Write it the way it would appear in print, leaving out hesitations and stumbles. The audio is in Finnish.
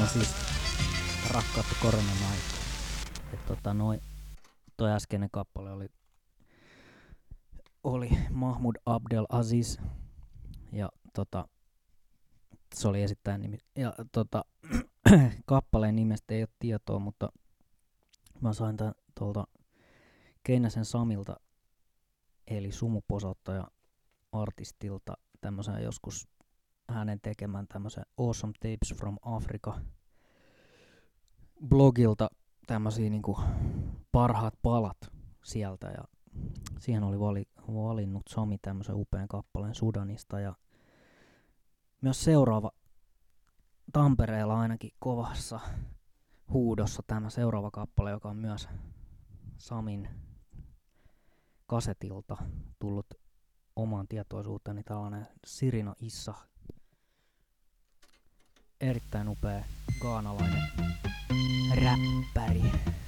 on siis Rakkautta koronan aikaa. Toi äskeinen kappale oli Mahmoud Abdel Aziz ja se oli esittäjän nimi. Ja kappaleen nimestä ei ole tietoa, mutta mä sain tän tuolta Keinäsen Samilta eli sumuposottaja artistilta tämmösen joskus hänen tekemän tämmösen Awesome Tapes from Africa blogilta tämmösiä niinku parhaat palat sieltä ja siihen oli valinnut Sami tämmösen upean kappaleen Sudanista ja myös seuraava Tampereella ainakin kovassa huudossa tämä seuraava kappale, joka on myös Samin kasetilta tullut omaan tietoisuuteeni, tällainen Sirina Issa, erittäin upea ghanalainen räppäri.